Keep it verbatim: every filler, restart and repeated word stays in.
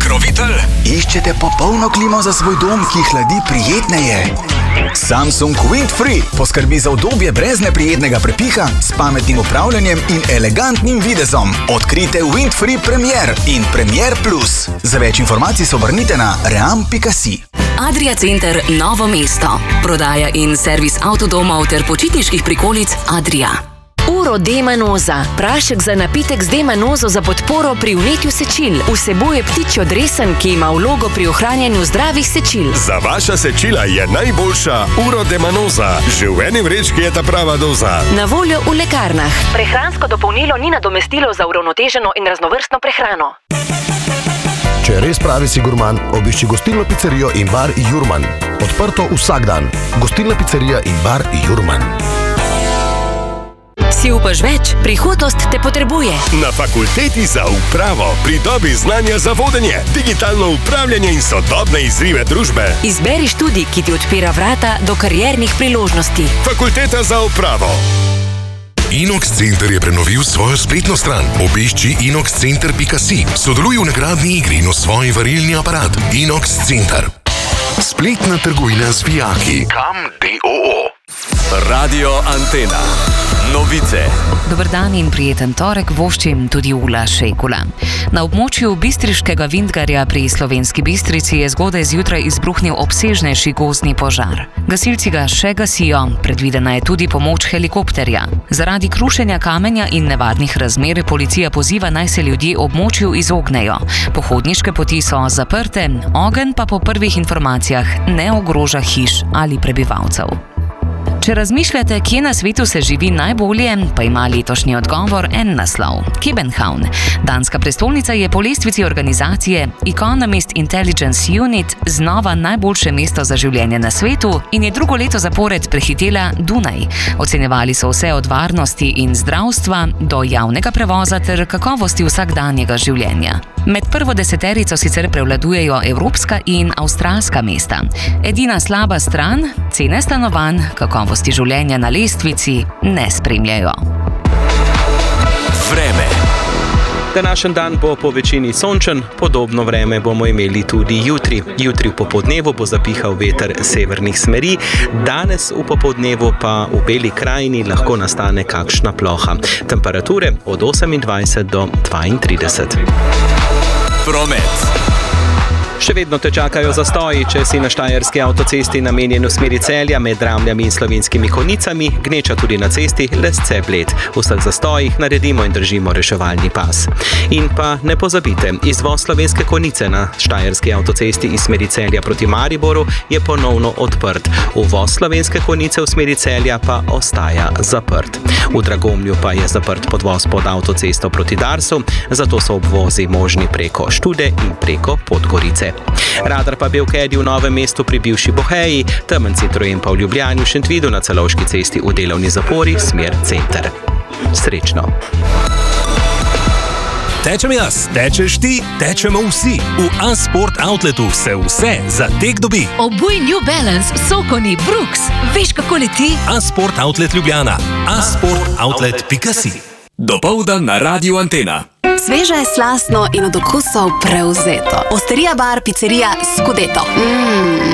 Pokrovitelj? Iščete popolno klimo za svoj dom, ki hladi prijetneje? Samsung Windfree poskrbi za udobje brez neprijetnega prepiha, s pametnim upravljanjem in elegantnim videzom. Odkrite Windfree Premier in Premier Plus. Za več informacij se obrnite na ream pika si. Adria Center Novo mesto. Prodaja in servis avtodomov ter počitniških prikolic Adria. Uro D-manoza. Prašek za napitek z D-manozo za podporo pri vnetju sečil. Vsebuje ptičjo dresen, ki ima vlogo pri ohranjanju zdravih sečil. Za vaša sečila je najboljša Uro D-manoza. Že v eni vrečki je ta prava doza. Na voljo v lekarnah. Prehransko dopolnilo ni nadomestilo za uravnoteženo in raznovrstno prehrano. Če res pravi si gurman, obišči gostilno pizzerijo in bar Jurman. Odprto vsak dan. Gostilna pizzerija in bar Jurman. Si upaš več? Prihodnost te potrebuje. Na fakulteti za upravo pridobi znanja za vodenje, digitalno upravljanje in sodobne izzive družbe. Izberi študij, ki ti odpira vrata do kariernih priložnosti. Fakulteta za upravo. Inox Center je prenovil svojo spletno stran. Obišči inox center pika si. Sodeluj v nagradni igri in osvoji varilni aparat. Inox Center. Spletna trgovina z vijaki. Kam D O O. Radio Antena. Novice. Dober dan in prijeten torek voščim tudi Ula Šekula. Na območju Bistriškega Vintgarja pri Slovenski Bistrici je zgodaj zjutraj izbruhnil obsežnejši gozdni požar. Gasilci ga še gasijo, predvidena je tudi pomoč helikopterja. Zaradi krušenja kamenja in nevarnih razmer policija poziva, naj se ljudje območju izognejo. Pohodniške poti so zaprte, ogenj pa po prvih informacijah ne ogroža hiš ali prebivalcev. Če razmišljate, kje na svetu se živi najbolje, pa ima letošnji odgovor en naslov – København. Danska prestolnica je po lestvici organizacije Economist Intelligence Unit znova najboljše mesto za življenje na svetu in je drugo leto zapored prehitela Dunaj. Ocenjevali so vse od varnosti in zdravstva do javnega prevoza ter kakovosti vsakdanjega življenja. Med prvo deseterico sicer prevladujejo evropska in avstralska mesta. Edina slaba stran – cene stanovanj, kakovosti življenja na lestvici ne spremljajo. Vreme. Današnji dan bo po večini sončen, podobno vreme bomo imeli tudi jutri. Jutri v popoldnevu bo zapihal veter severnih smeri, danes v popoldnevu pa v Beli krajini lahko nastane kakšna ploha. Temperature od osemindvajset do dvaintrideset. Promet. Še vedno te čakajo zastoji, če si na štajerski avtocesti namenjen v smeri Celja med Ramljami in Slovenskimi Konjicami, gneča tudi na cesti Lesce-Bled. V vseh zastojih naredimo in držimo reševalni pas. In pa ne pozabite, izvoz Slovenske Konjice na štajerski avtocesti iz smeri Celja proti Mariboru je ponovno odprt. Uvoz Slovenske Konjice v smeri Celja pa ostaja zaprt. V Dragomlju pa je zaprt podvoz pod avtocesto proti Darsu, zato so obvozi možni preko Štude in preko Podgorice. Radar pa bil v Kedi v Novem mestu pri bivši Boheji, temen Citroen pa v Ljubljani v Šentvidu na Celovški cesti v delovni zapori, smer center. Srečno! Tečem jaz, tečeš ti, tečemo vsi. V A-Sport Outletu se vse za tek dobi. Obuj New Balance, Sokoni, Brooks. Veš, kako leti? A-Sport Outlet Ljubljana. a sport outlet pika si. Dopoldan na Radio Antena. Sveže, slastno in od okusov prevzeto. Osterija bar, pizzerija Scudetto. Mm.